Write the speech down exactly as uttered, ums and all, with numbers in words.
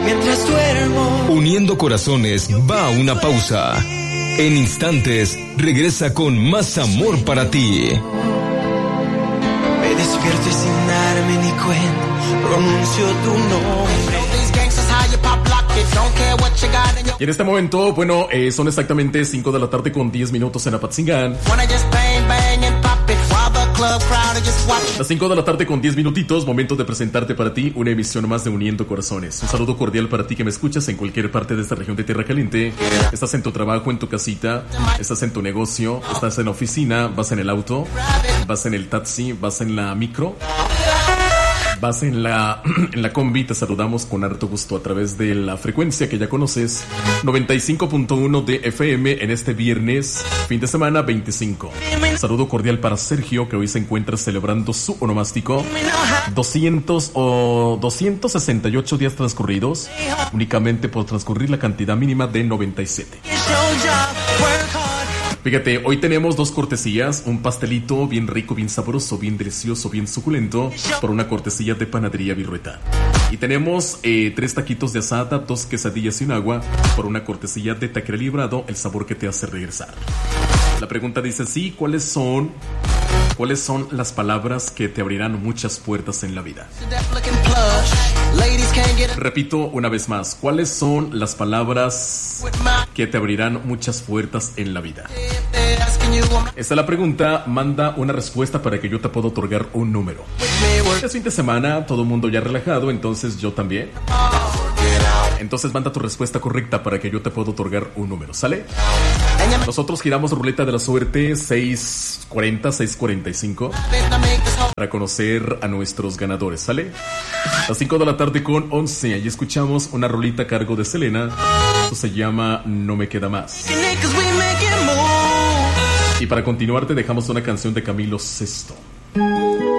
mientras duermo. Uniendo Corazones va a una pausa. En instantes regresa con más amor para ti. Me despierto y sin darme ni cuenta pronuncio tu nombre. Y en este momento, bueno, eh, son exactamente cinco de la tarde con diez minutos en Apatzingán. Las cinco de la tarde con diez minutitos, momento de presentarte para ti una emisión más de Uniendo Corazones. Un saludo cordial para ti que me escuchas en cualquier parte de esta región de Tierra Caliente. Estás en tu trabajo, en tu casita, estás en tu negocio, estás en la oficina, vas en el auto, vas en el taxi, vas en la micro. Vas en la, en la combi, te saludamos con harto gusto a través de la frecuencia que ya conoces, noventa y cinco punto uno de F M en este viernes, fin de semana veinticinco. Saludo cordial para Sergio, que hoy se encuentra celebrando su onomástico. doscientos o doscientos sesenta y ocho días transcurridos, únicamente por transcurrir la cantidad mínima de noventa y siete. Fíjate, hoy tenemos dos cortesías, un pastelito bien rico, bien sabroso, bien delicioso, bien suculento, por una cortesía de Panadería Virrueta. Y tenemos eh, tres taquitos de asada, dos quesadillas sin agua, por una cortesía de Taquería Librado, el sabor que te hace regresar. La pregunta dice, sí, ¿cuáles son, cuáles son las palabras que te abrirán muchas puertas en la vida? Repito una vez más, ¿cuáles son las palabras que te abrirán muchas puertas en la vida? Esta es la pregunta, manda una respuesta para que yo te pueda otorgar un número. Es fin de semana, todo el mundo ya relajado, entonces yo también. Entonces manda tu respuesta correcta para que yo te pueda otorgar un número, ¿sale? Nosotros giramos ruleta de la suerte seis cuarenta, seis cuarenta y cinco para conocer a nuestros ganadores, ¿sale? Las cinco de la tarde con once y escuchamos una rolita a cargo de Selena. Esto se llama No me queda más. Y para continuar te dejamos una canción de Camilo Sesto.